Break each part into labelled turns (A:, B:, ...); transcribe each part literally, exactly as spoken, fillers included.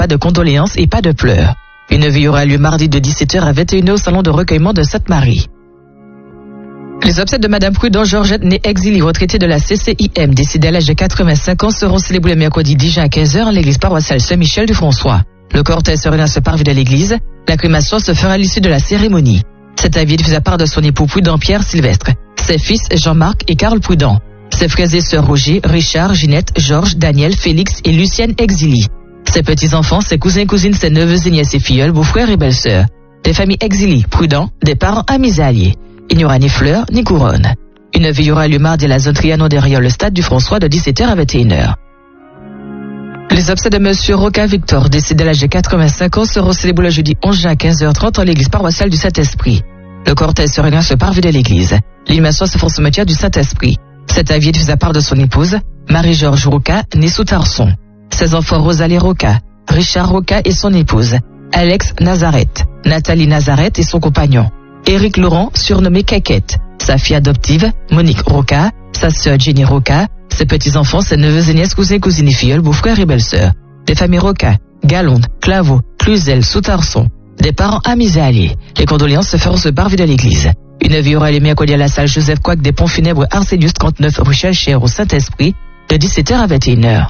A: pas de condoléances et pas de pleurs. Une veille aura lieu mardi de dix-sept heures à vingt et une heures au salon de recueillement de Sainte-Marie. Les obsèques de Madame Prudent Georgette, née exilée, retraitée de la C C I M, décédée à l'âge de quatre-vingt-cinq ans, seront célébrées le mercredi dix juin à quinze heures à l'église paroissiale Saint-Michel du François. Le cortège se réunit à ce parvis de l'église. La crémation se fera à l'issue de la cérémonie. Cet avis est diffusé à part de son époux Prudent Pierre Sylvestre, ses fils Jean-Marc et Carl Prudent, ses frères et sœurs Roger, Richard, Ginette, Georges, Daniel, Félix et Lucienne exilés. Ses petits-enfants, ses cousins, cousines, ses neveux et nièces et filleuls, beaux-frères et belles-sœurs. Des familles exilées, Prudent, des parents amis et alliés. Il n'y aura ni fleurs, ni couronne. Une veille aura lieu mardi à la zone Trianon derrière le stade du François de dix-sept heures à vingt et une heures. Les obsèques de Monsieur Roca Victor, décédé à l'âge de quatre-vingt-cinq ans, seront célébrés le jeudi onze juin à quinze heures trente à l'église paroissiale du Saint-Esprit. Le cortège se réunit à ce parvis de l'église. L'inhumation se fait au cimetière du Saint-Esprit. Cet avis est diffusé à part de son épouse, Marie-Georges Roca, née sous Tarson. Ses enfants Rosalie Roca, Richard Roca et son épouse, Alex Nazareth, Nathalie Nazareth et son compagnon, Éric Laurent, surnommé Caquette, sa fille adoptive, Monique Roca, sa sœur Jenny Roca, ses petits-enfants, ses neveux et nièces, cousins, cousines et filleuls, beaux-frères et belles-sœurs. Des familles Roca, Galonde, Claveau, Cluzel, Sous-Tarson. Des parents amis et alliés. Les condoléances se feront ce parvis de l'église. Une vie aura lieu mercredi à la salle Joseph Coac des Ponts Funèbres Arcelius trente-neuf rue Chelcher au Saint-Esprit de dix-sept heures à vingt et une heures.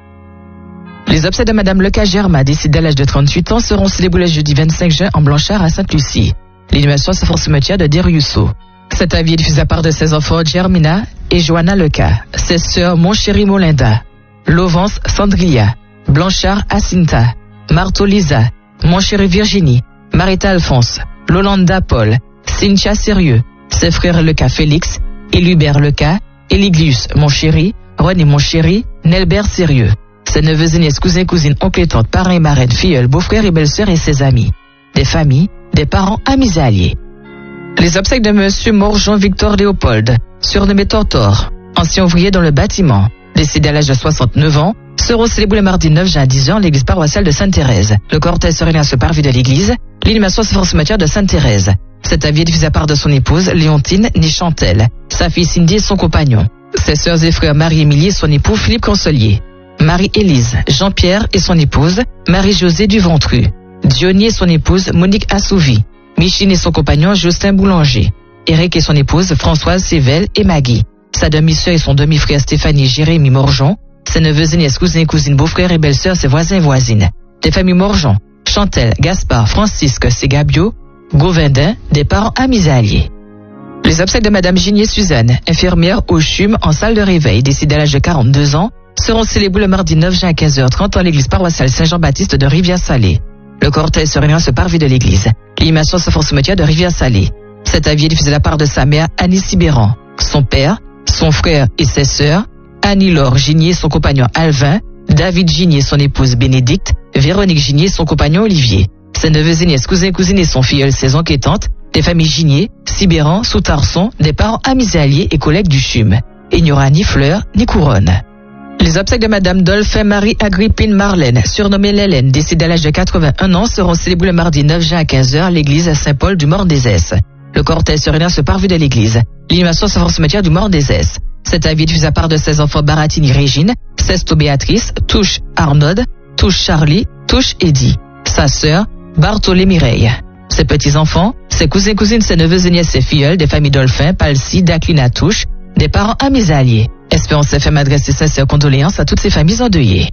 A: Les obsèques de Madame Leca Germa, décédée à l'âge de trente-huit ans, seront célébrées le jeudi vingt-cinq juin en Blanchard à Sainte-Lucie. L'inhumation se fait au cimetière de Deriusso. Cet avis est diffusé à part de ses enfants Germina et Johanna Leca, ses sœurs Monchéri Molinda, Lovance Sandria, Blanchard Acinta, Martho Lisa, Monchéri Virginie, Marita Alphonse, Lolanda Paul, Cynthia Sérieux, ses frères Leca Félix, Élubert Leca, Eliglius Monchéri, René Monchéri, Nelbert Sérieux, ses neveux et nièces, cousins, cousines, oncles et tantes, parrains et marraines, filleuls, beaux-frères et belles-sœurs et ses amis, des familles, des parents amis et alliés. Les obsèques de Monsieur Morjean Victor Léopold, surnommé Tortor, ancien ouvrier dans le bâtiment, décédé à l'âge de soixante-neuf ans, seront célébrés le mardi neuf juin à dix heures à l'église paroissiale de Sainte-Thérèse. Le cortège se réunit à ce parvis de l'église. L'inhumation se fait au cimetière de Sainte-Thérèse. Cet avis est diffusé à part de son épouse, Léontine née Chantel, sa fille Cindy et son compagnon, ses sœurs et frères Marie-Émilie et son époux Philippe Consolier, Marie-Élise, Jean-Pierre et son épouse, Marie-Josée Duventru, Diony et son épouse, Monique Assouvi, Michine et son compagnon, Justin Boulanger, Éric et son épouse, Françoise Sével et Maggie, sa demi-sœur et son demi-frère Stéphanie Jérémy Morjean, ses neveux et nièces, cousins et cousines, beaux-frères et belles-sœurs, ses voisins et voisines, des familles Morjean, Chantel, Gaspard, Francisque, Ségabio, Gauvindin, des parents amis et alliés. Les obsèques de Madame Ginier Suzanne, infirmière au C H U M en salle de réveil, décédée à l'âge de quarante-deux ans, seront célébrées le mardi neuf juin à quinze heures trente à l'église paroissiale Saint-Jean-Baptiste de Rivière-Salée. Le cortège se réunit à ce parvis de l'église. L'inhumation se fait au cimetière de Rivière-Salée. Cet avis est diffusé de la part de sa mère, Annie Sibéran, son père, son frère et ses sœurs, Annie-Laure Ginier, son compagnon Alvin, David Ginier, son épouse Bénédicte, Véronique Ginier, son compagnon Olivier, ses neveux et nièces, cousins et cousines et son filleul, ses oncles et tantes, des familles Ginier, Sibéran, Sous-Tarson, des parents amis et alliés et collègues du C H U M. Il n'y aura ni fleurs, ni couronne. Les obsèques de Madame Dolphin Marie Agrippine Marlène, surnommée Lélène, décédée à l'âge de quatre-vingt-un ans, seront célébrées le mardi neuf juin à quinze heures à l'église Saint-Paul du Mort-des-Esses. Le cortège se réunit à ce parvis de l'église. L'inhumation se fait au cimetière du Mort-des-Esses. Cet avis est diffusé à part de ses enfants Baratini Régine, Sesto Béatrice, Touche Arnaud, Touche Charlie, Touche Eddie, sa sœur Bartholé Mireille, ses petits-enfants, ses cousins, cousines, ses neveux et nièces, ses filleuls, des familles Dolphin, Palsy, Daclina Touche, des parents amis et alliés. Espérons F M adresser sincères condoléances à toutes ces familles endeuillées.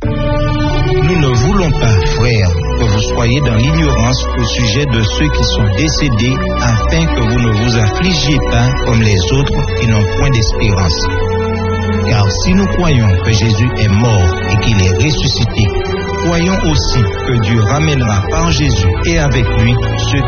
B: Nous ne voulons pas, frères, que vous soyez dans l'ignorance au sujet de ceux qui sont décédés, afin que vous ne vous affligiez pas comme les autres qui n'ont point d'espérance. Car si nous croyons que Jésus est mort et qu'il est ressuscité, croyons aussi que Dieu ramènera par Jésus et avec lui ceux